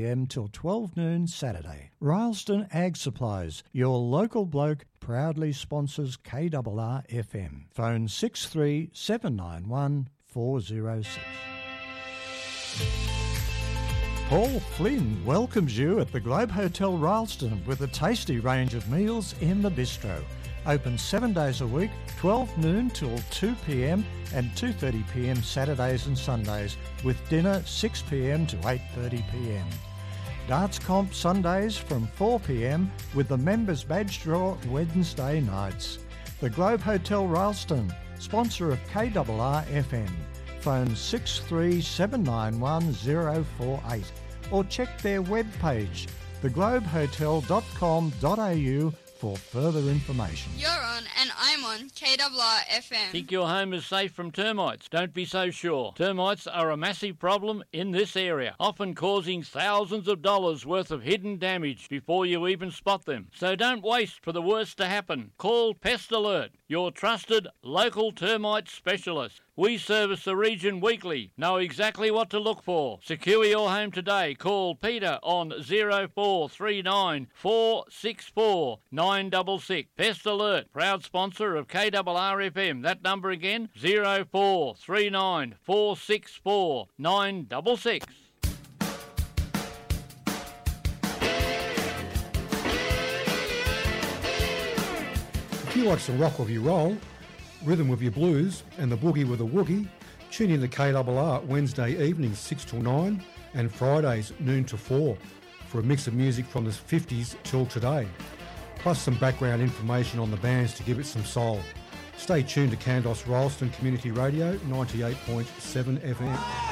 p.m. till 12 noon Saturday. Rylstone Ag Supplies, your local bloke, proudly sponsors KRR FM. Phone 63791 406. Paul Flynn welcomes you at the Globe Hotel Rylstone with a tasty range of meals in the bistro. Open 7 days a week, 12 noon till 2 p.m. and 2:30 p.m. Saturdays and Sundays, with dinner 6 p.m. to 8:30 p.m. Darts comp Sundays from 4 p.m. with the members badge draw Wednesday nights. The Globe Hotel Rylstone, sponsor of KRR FM. Phone 63791 or check their webpage, theglobehotel.com.au for further information. You're on and I'm on KRR FM. Think your home is safe from termites? Don't be so sure. Termites are a massive problem in this area, often causing thousands of dollars worth of hidden damage before you even spot them. So don't waste for the worst to happen. Call Pest Alert, your trusted local termite specialist. We service the region weekly. Know exactly what to look for. Secure your home today. Call Peter on 0439 464 966. Pest Alert, proud sponsor of KRR FM. That number again, 0439 464 966. If you like some rock with your roll, rhythm with your blues and the boogie with a woogie, tune in to KRR Wednesday evenings 6 till 9 and Fridays noon to 4 for a mix of music from the 50s till today, plus some background information on the bands to give it some soul. Stay tuned to Kandos Rylstone Community Radio 98.7 FM.